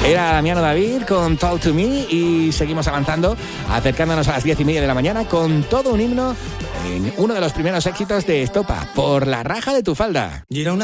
Era Damiano David con Talk to Me y seguimos avanzando, acercándonos a las 10:30 de la mañana con todo un himno en uno de los primeros éxitos de Estopa, Por la raja de tu falda. Y era una